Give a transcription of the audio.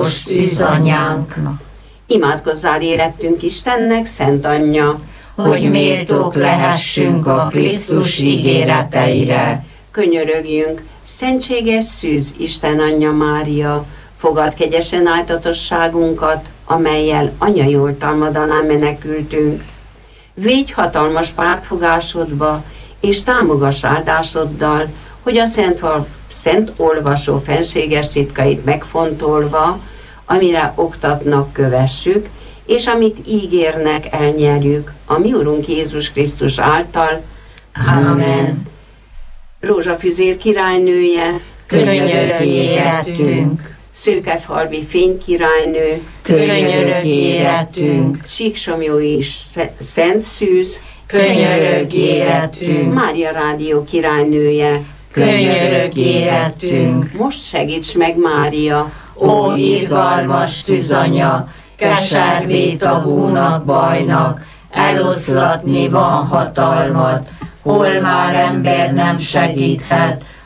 titkos szűzanyánknak. Imádkozzál érettünk Istennek, Szent Anyja, hogy méltók lehessünk a Krisztus ígéreteire. Könyörögjünk, szentséges szűz Isten Anyja Mária, fogad kegyesen áltatosságunkat, amellyel anyai oltalmad alá menekültünk. Védj hatalmas pártfogásodba, és támogass áldásoddal, hogy a szent olvasó fenséges titkait megfontolva, amire oktatnak, kövessük, és amit ígérnek, elnyerjük a mi Urunk Jézus Krisztus által. Amen. Rózsafüzér királynője, Könyörögj érettünk. Szőkefalvi fénykirálynő, Könyörögj érettünk. Síksomjói szent szűz, Könyörögj érettünk. Mária Rádió királynője, Könyörögj érettünk. most segíts meg, Mária, Ó irgalmas szűzanya, keservét a búnak bajnak, eloszlatni van hatalmat, hol már ember nem segíthet,